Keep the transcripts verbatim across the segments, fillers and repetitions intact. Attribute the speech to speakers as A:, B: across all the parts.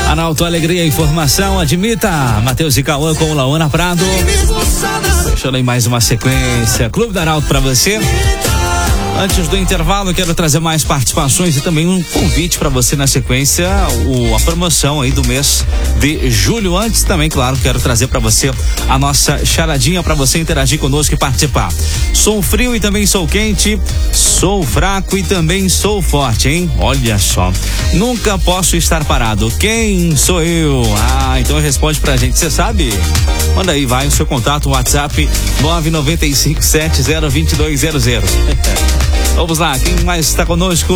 A: Arauto, alegria e informação, admita. Matheus e Cauã com o Laona Prado. Fechando aí mais uma sequência. Clube da Arauto pra você. Antes do intervalo, quero trazer mais participações e também um convite para você na sequência, o, a promoção aí do mês de julho. Antes também, claro, quero trazer para você a nossa charadinha para você interagir conosco e participar. Sou frio e também sou quente, sou fraco e também sou forte, hein? Olha só, nunca posso estar parado. Quem sou eu? Ah, então responde pra gente, você sabe? Manda aí, vai o seu contato, WhatsApp nove nove cinco sete zero dois dois zero zero. Vamos lá, quem mais está conosco?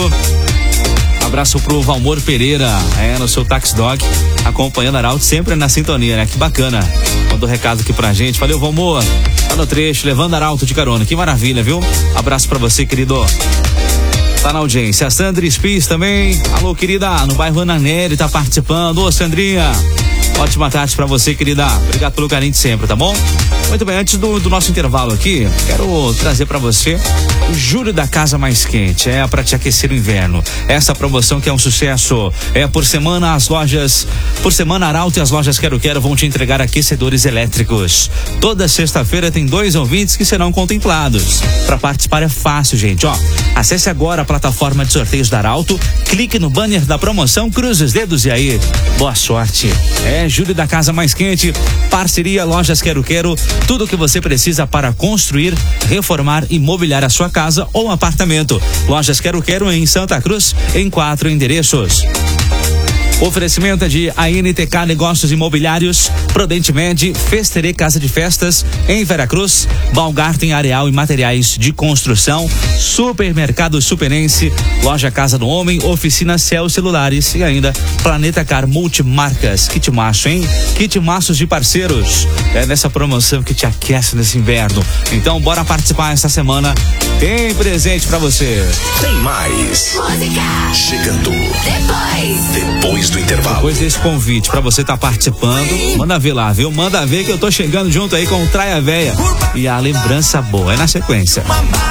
A: Abraço pro Valmor Pereira, é, no seu Taxi Dog, acompanhando a Arauto, sempre na sintonia, né? Que bacana. Mandou recado aqui pra gente. Valeu, Valmor. Tá no trecho, levando a Arauto de carona. Que maravilha, viu? Abraço pra você, querido. Tá na audiência. A Sandra Spies também. Alô, querida, no bairro Ana Nery, tá participando. Ô, Sandrinha. Ótima tarde pra você, querida. Obrigado pelo carinho de sempre, tá bom? Muito bem, antes do, do nosso intervalo aqui, quero trazer pra você o Julho da Casa Mais Quente. É pra te aquecer o inverno. Essa promoção que é um sucesso. É por semana as lojas, por semana Arauto e as lojas Quero Quero vão te entregar aquecedores elétricos. Toda sexta-feira tem dois ouvintes que serão contemplados. Pra participar é fácil, gente, ó. Acesse agora a plataforma de sorteios da Arauto, clique no banner da promoção, cruze os dedos e aí, boa sorte. É Julho da Casa Mais Quente, parceria Lojas Quero Quero, tudo o que você precisa para construir, reformar e mobiliar a sua casa ou apartamento. Lojas Quero Quero em Santa Cruz, em quatro endereços. Oferecimento é de A N T K Negócios Imobiliários, Prodente Med, Festerê Casa de Festas, em Veracruz, Balgarten Areal e Materiais de Construção, Supermercado Superense, Loja Casa do Homem, Oficina Cel Celulares e ainda Planeta Car Multimarcas. Kit maço, hein? Kit maços de parceiros. É nessa promoção que te aquece nesse inverno. Então, bora participar essa semana. Tem presente pra você.
B: Tem mais. Música. Chegando. Depois. Depois do intervalo.
A: Depois desse convite pra você estar tá participando, manda ver lá, viu? Manda ver que eu tô chegando junto aí com o Traia Véia e a lembrança boa. É na sequência.